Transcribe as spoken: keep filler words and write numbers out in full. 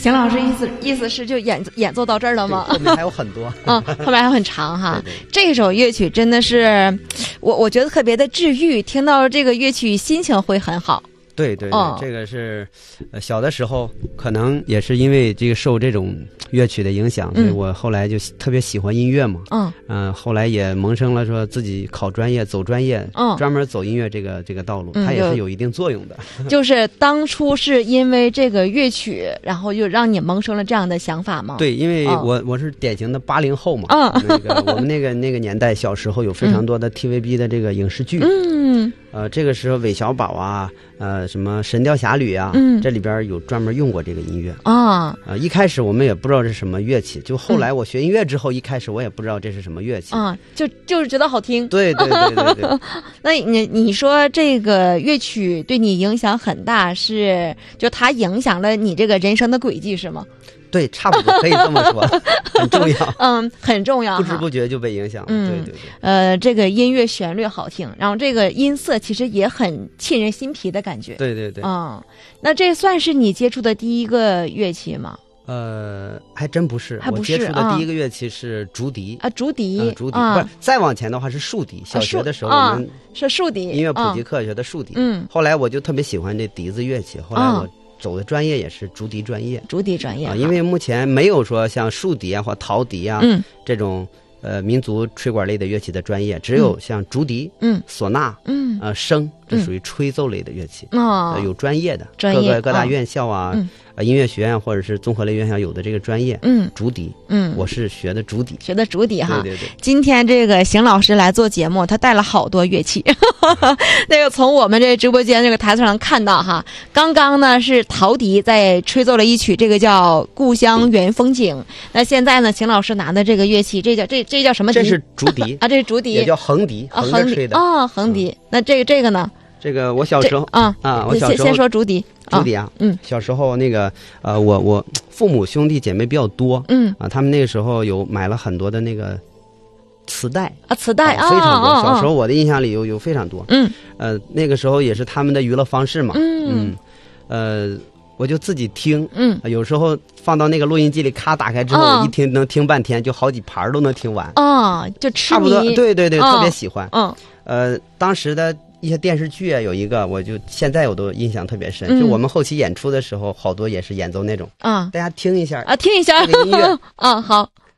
邢老师意思意思是就演演奏到这儿了吗？ 后面还有很多， 嗯，后面还很长哈。 对对对， 这首乐曲真的是，我我觉得特别的治愈，听到这个乐曲心情会很好。 对对对， 哦、 这个是，呃，小的时候可能也是因为这个受这种乐曲的影响， 嗯、 所以我后来就特别喜欢音乐嘛。 嗯嗯、呃，后来也萌生了说自己考专业、走专业， 嗯， 专门走音乐这个这个道路， 嗯、 它也是有一定作用的。 就是当初是因为这个乐曲，然后就让你萌生了这样的想法吗？ 对，因为我、哦、我是典型的八零后嘛。嗯，那个我们那个那个年代，小时候有非常多的 T V B 的这个影视剧。 嗯。 呃，这个时候韦小宝啊，呃，什么《神雕侠侣》啊， 嗯， 这里边有专门用过这个音乐啊。 呃，一开始我们也不知道是什么乐器，就后来我学音乐之后，嗯、一开始我也不知道这是什么乐器啊，就就是觉得好听。 对对对对对。 那你你说这个乐曲对你影响很大，是就它影响了你这个人生的轨迹是吗？ 对，差不多可以这么说，很重要。 嗯，很重要， 不知不觉就被影响了。 嗯， 对对对。 呃，这个音乐旋律好听，然后这个音色其实也很沁人心脾的感觉。 对对对。 嗯，那这算是你接触的第一个乐器吗？ 呃，还真不是， 还不是。 我接触的第一个乐器是竹笛啊，竹笛， 呃、竹笛、 啊， 不是，再往前的话是竖笛。小学的时候我们、 啊、是竖笛， 音乐普及课学的竖笛。 嗯， 后来我就特别喜欢这笛子乐器，后来我走的专业也是竹笛专业。 竹笛专业啊，因为目前没有说像竖笛啊或陶笛啊、 嗯、 这种呃民族吹管类的乐器的专业，只有像竹笛、 嗯、 唢呐、 嗯、 呃笙，这属于吹奏类的乐器。 哦、 呃，有专业的， 专业各个各大院校啊。 哦嗯呃，音乐学院或者是综合类院校有的这个专业， 嗯， 竹笛， 嗯， 我是学的竹笛， 学的竹笛哈。 对对对。 今天这个邢老师来做节目，他带了好多乐器，那个从我们这直播间这个台子上看到哈，刚刚呢是陶笛在吹奏了一曲，这个叫《故乡原风景》。那现在呢，邢老师拿的这个乐器，这叫这这叫什么笛？ 这是竹笛啊，这是竹笛， 也叫横笛， 啊， 横着吹的啊，横笛。那这个这个呢？ 这个我小时候啊啊，我小时候先先说竹笛， 竹笛啊， 嗯， 小时候那个呃，我我父母兄弟姐妹比较多， 嗯啊，他们那个时候有买了很多的那个磁带啊，磁带啊，非常多。 啊、 小时候我的印象里有有非常多， 嗯， 呃，那个时候也是他们的娱乐方式嘛， 嗯嗯，呃，我就自己听， 嗯， 有时候放到那个录音机里，咔打开之后， 哦、 一听能听半天，就好几盘都能听完， 啊、哦，就痴迷， 差不多，对对对， 哦、 特别喜欢， 嗯， 呃，当时的。一些电视剧啊，有一个我就现在我都印象特别深， 嗯、 就我们后期演出的时候，好多也是演奏那种啊， 大家听一下啊，听一下这个音乐啊，好。